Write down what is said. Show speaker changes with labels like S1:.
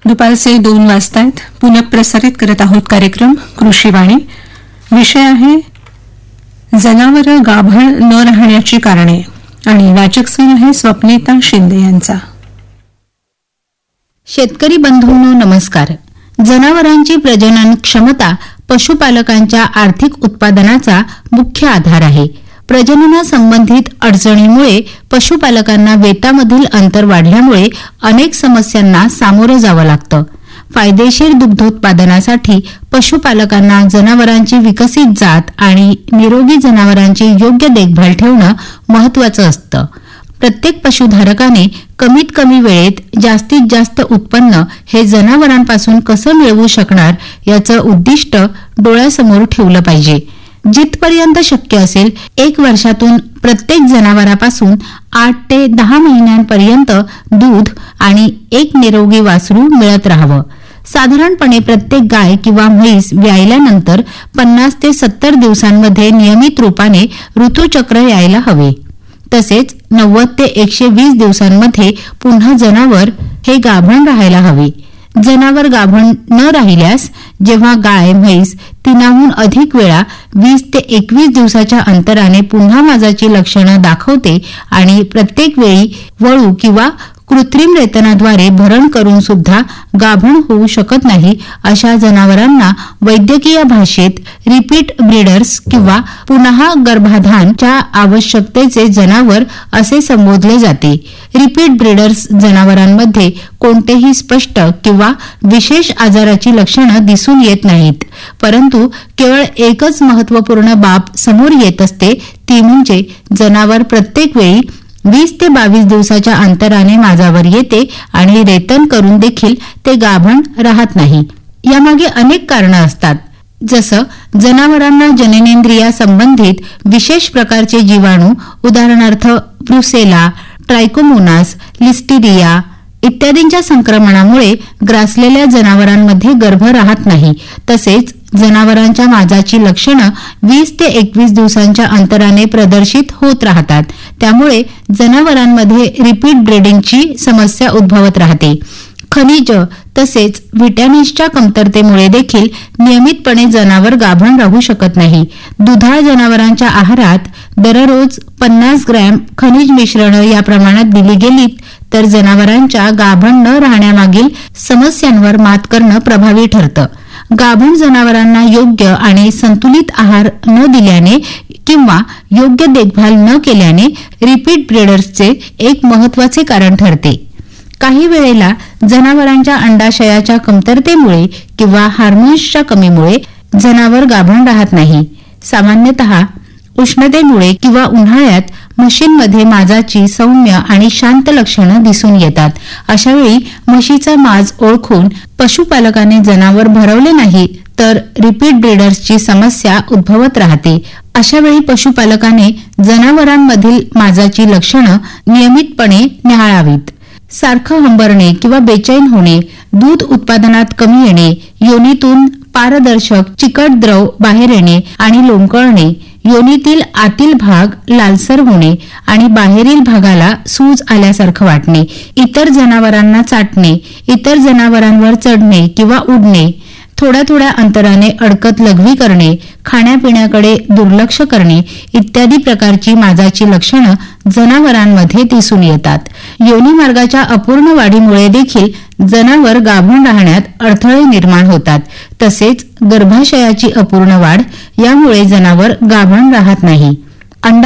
S1: दुपारचे 2 वाजतायत. पुनःप्रसारित करत आहोत कार्यक्रम कृषीवाणी. विषय आहे जनावरं गाभण न राहण्याची कारणे आणि वाचक स्वर आहे स्वप्निता शिंदे यांचा.
S2: शेतकरी बंधूंनो नमस्कार. जनावरांची प्रजनन क्षमता पशुपालकांच्या आर्थिक उत्पादनाचा मुख्य आधार आहे. प्रजननासंबंधित अडचणीमुळे पशुपालकांना वेतामधील अंतर वाढल्यामुळे अनेक समस्यांना सामोरं जावं लागतं. फायदेशीर दुग्धोत्पादनासाठी पशुपालकांना जनावरांची विकसित जात आणि निरोगी जनावरांची योग्य देखभाल ठेवणं महत्त्वाचं असतं. प्रत्येक पशुधारकाने कमीत कमी वेळेत जास्तीत जास्त उत्पन्न हे जनावरांपासून कसं मिळवू शकणार याचं उद्दिष्ट डोळ्यासमोर ठेवलं पाहिजे. जिथपर्यंत शक्य असेल 1 वर्षातून प्रत्येक जनावरापासून 8 ते 10 महिन्यांपर्यंत दूध आणि 1 निरोगी वासरू मिळत राहावं. साधारणपणे प्रत्येक गाय किंवा म्हैस व्यायल्यानंतर 50 ते 70 दिवसांमध्ये नियमित रूपाने ऋतुचक्र यायला हवे. तसेच 90 ते 120 दिवसांमध्ये पुन्हा जनावर हे गाभण राहायला हवे. जनावर गाभण न राहिल्यास जेव्हा गाय म्हैस 3हून अधिक वेळा 20 ते 21 दिवसाच्या अंतराने पुन्हा माजाची लक्षणं दाखवते आणि प्रत्येक वेळी वळू किंवा कृत्रिम रेतनाद्वारे भरण करून सुद्धा गाभण होऊ शकत नाही, अशा जनावरांना वैद्यकीय भाषेत रिपीट ब्रीडर्स किंवा पुन्हा गर्भाधानच्या आवश्यकतेचे जनावर असे संबोधले जाते. रिपीट ब्रीडर्स जनावरांमध्ये कोणतेही स्पष्ट किंवा विशेष आजाराची लक्षणं दिसून येत नाहीत, परंतु केवळ एकच महत्त्वपूर्ण बाब समोर येत असते, ती म्हणजे जनावर प्रत्येक वेळी 20 ते 22 दिवसाच्या अंतराने माजावर येते आणि रेतन करून देखील ते गाभण राहत नाही. यामागे अनेक कारणं असतात, जसं जनावरांना जननेंद्रिया संबंधित विशेष प्रकारचे जीवाणू उदाहरणार्थ ब्रुसेला, ट्रायकोमोनास, लिस्टीरिया इत्यादींच्या संक्रमणामुळे ग्रासलेल्या जनावरांमध्ये गर्भ राहत नाही. तसेच जनावरांच्या माजाची लक्षणं 20 ते 21 दिवसांच्या अंतराने प्रदर्शित होत राहतात. त्यामुळे जनावरांमध्ये रिपीट ब्रीडिंगची समस्या उद्भवत राहते. खनिज तसेच व्हिटॅमिन्सच्या कमतरतेमुळे देखील नियमितपणे जनावर गाभण राहू शकत नाही. दुधाळ जनावरांच्या आहारात दररोज 50 ग्रॅम खनिज मिश्रण या प्रमाणात दिली गेलीत तर जनावरांच्या गाभण न राहण्यामागील समस्यांवर मात करणं प्रभावी ठरतं. गाभण जनावरांना योग्य आणि संतुलित आहार न दिल्याने किंवा योग्य देखभाल न केल्याने रिपीट ब्रीडर्सचे एक महत्त्वाचे कारण ठरते. काही वेळेला जनावरांच्या अंडाशयाच्या कमतरतेमुळे किंवा हार्मोन्सच्या कमीमुळे जनावर गाभण राहत नाही. सामान्यतः उष्णतेमुळे किंवा उन्हाळ्यात म्हशींमध्ये माजाची सौम्य आणि शांत लक्षणं दिसून येतात. अशावेळी म्हशीचा माज ओळखून पशुपालकाने जनावर भरवले नाही तर रिपीट ब्रीडर्सची समस्या उद्भवत राहते. अशावेळी पशुपालकाने जनावरांमधील माजाची लक्षणं नियमितपणे निहाळावीत. सारखं हंबरणे किंवा बेचैन होणे, दूध उत्पादनात कमी येणे, योनीतून पारदर्शक चिकट द्रव बाहेर येणे आणि लोंबकळणे, योनीतील आतील भाग लालसर होणे आणि बाहेरील भागाला सूज आल्यासारखं वाटणे, इतर जनावरांना चाटणे, इतर जनावरांवर चढणे किंवा उडणे, थोड्या थोड्या अंतराने अडकत लघवी करणे, खाण्यापिण्याकडे दुर्लक्ष करणे इत्यादी प्रकारची माजाची लक्षणं जनावरांमध्ये दिसून येतात. योनी मार्गाच्या अपूर्ण वाढीमुळे देखील जनावर गाभण राहण्यात अडथळे निर्माण होतात. तसेच गर्भाशयाची अपूर्ण वाढ यामुळे जनावर गाभण राहत नाही.